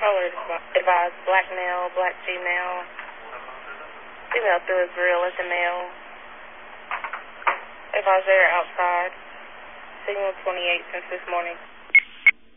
caller advised black male, black female. Female threw his grill at the male. Advised they are outside. Signal 28 since this morning.